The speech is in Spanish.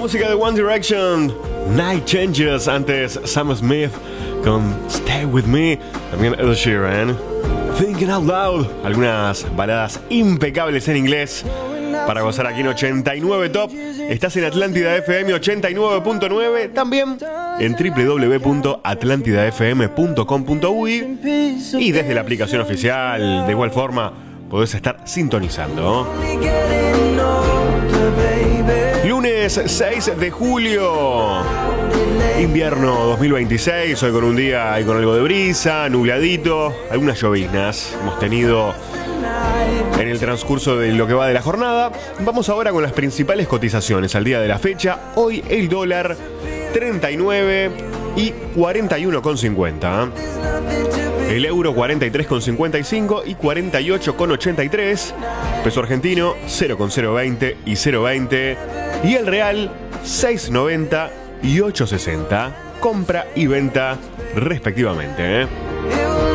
música de One Direction, Night Changes. Antes Sam Smith con Stay With Me. También Ed Sheeran, Thinking Out Loud. Algunas baladas impecables en inglés para gozar aquí en 89 Top. Estás en Atlántida FM 89.9. También en www.atlantidafm.com.uy. Y desde la aplicación oficial, de igual forma, podés estar sintonizando. Lunes 6 de julio, invierno 2026, hoy con un día y con algo de brisa, nubladito, algunas lloviznas hemos tenido en el transcurso de lo que va de la jornada. Vamos ahora con las principales cotizaciones al día de la fecha. Hoy el dólar 39 y 41,50. El euro 43,55 y 48,83. Peso argentino 0,020 y 0,20. Y el real 6,90 y 8,60. Compra y venta respectivamente.